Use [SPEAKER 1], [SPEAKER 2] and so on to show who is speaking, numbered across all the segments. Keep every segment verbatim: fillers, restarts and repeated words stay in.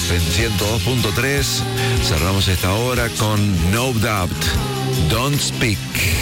[SPEAKER 1] Aspen ciento dos punto tres. Cerramos esta hora con No Doubt, Don't Speak.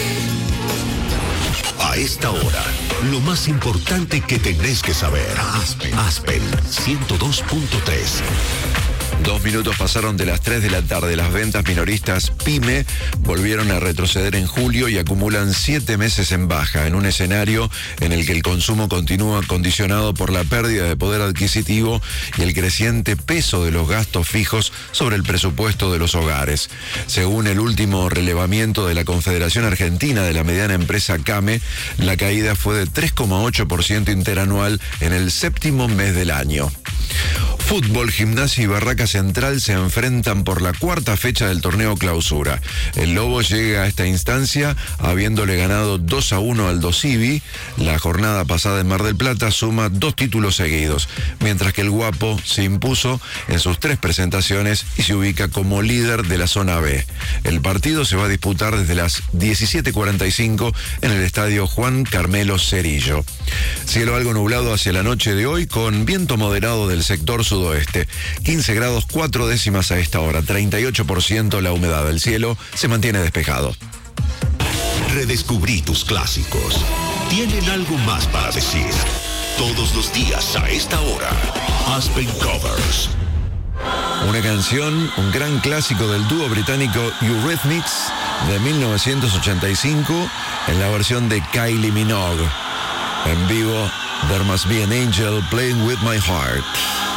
[SPEAKER 2] A esta hora, lo más importante que tenés que saber. Aspen, Aspen ciento dos punto tres.
[SPEAKER 1] Dos minutos pasaron de las tres de la tarde. Las ventas minoristas PYME volvieron a retroceder en julio y acumulan siete meses en baja, en un escenario en el que el consumo continúa condicionado por la pérdida de poder adquisitivo y el creciente peso de los gastos fijos sobre el presupuesto de los hogares. Según el último relevamiento de la Confederación Argentina de la Mediana Empresa CAME, la caída fue de tres coma ocho por ciento interanual en el séptimo mes del año. Fútbol, Gimnasia y Barraca Central se enfrentan por la cuarta fecha del torneo Clausura. El Lobo llega a esta instancia habiéndole ganado dos a uno al Dosivi. La jornada pasada en Mar del Plata suma dos títulos seguidos, mientras que el Guapo se impuso en sus tres presentaciones y se ubica como líder de la zona B. El partido se va a disputar desde las diecisiete cuarenta y cinco en el estadio Juan Carmelo Cerillo. Cielo algo nublado hacia la noche de hoy con viento moderado del sector sudoeste. quince grados cuatro décimas a esta hora, treinta y ocho por ciento la humedad del cielo, se mantiene despejado.
[SPEAKER 2] Redescubrí tus clásicos. Tienen algo más para decir. Todos los días a esta hora. Aspen Covers.
[SPEAKER 1] Una canción, un gran clásico del dúo británico Eurythmics de mil novecientos ochenta y cinco en la versión de Kylie Minogue. En vivo, There Must Be an Angel Playing With My Heart.